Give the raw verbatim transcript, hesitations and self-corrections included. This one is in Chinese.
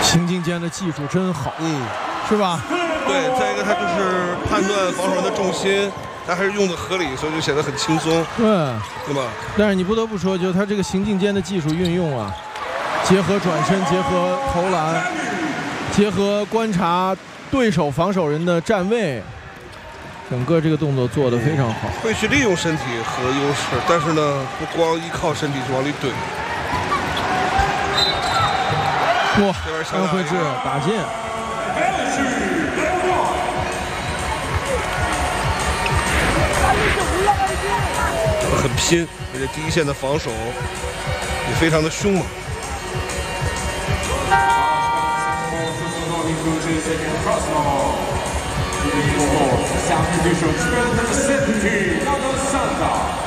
行进间的技术真好， 嗯， 是吧？ 对，再一个他就是判断防守人的重心，他还是用的合理，所以就显得很轻松， 对， 对吧？ 但是你不得不说，就他这个行进间的技术运用啊，结合转身，结合投篮，结合观察对手防守人的站位，整个这个动作做得非常好， 会去利用身体和优势，但是呢，不光依靠身体去往里怼。 哇，安慧智打进， 很拼，而且第一线的防守也非常的凶猛。 相对手，这边的 seventy， 那个三打。